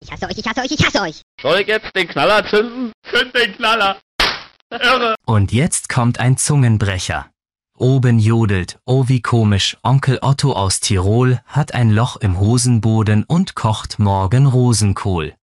Ich hasse euch, ich hasse euch, ich hasse euch. Soll ich jetzt den Knaller zünden? Zünd den Knaller. Irre. Und jetzt kommt ein Zungenbrecher. Oben jodelt, oh wie komisch, Onkel Otto aus Tirol hat ein Loch im Hosenboden und kocht morgen Rosenkohl.